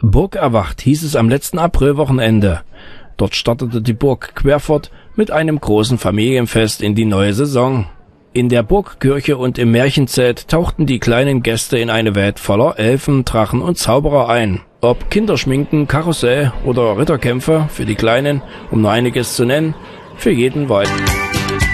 Burg erwacht hieß es am letzten Aprilwochenende. Dort startete die Burg Querfurt mit einem großen Familienfest in die neue Saison. In der Burgkirche und im Märchenzelt tauchten die kleinen Gäste in eine Welt voller Elfen, Drachen und Zauberer ein. Ob Kinderschminken, Karussell oder Ritterkämpfe für die Kleinen, um nur einiges zu nennen, für jeden war